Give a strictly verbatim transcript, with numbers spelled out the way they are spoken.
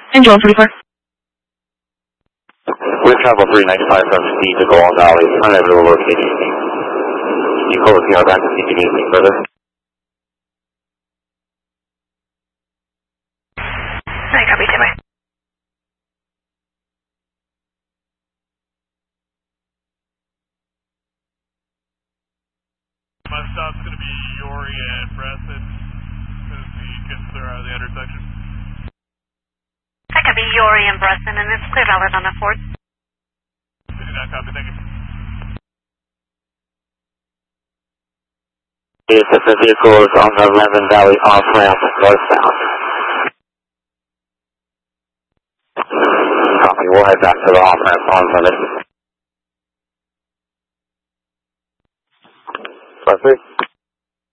Angel thirty-four. We've traveled three ninety-five from speed to Golan Valley. Unable to locate anything. You close the back to see if you need anything further. I copy, Timmy. My stop's going to be Yori and Preston as we get clear out of the intersection. I copy Yori and Preston, and it's clear valid on the fourth. fifty-nine, copy, thank you. The vehicle is on the Levin Valley off-ramp north-south. Copy, we'll head back to the off-ramp on Sunday.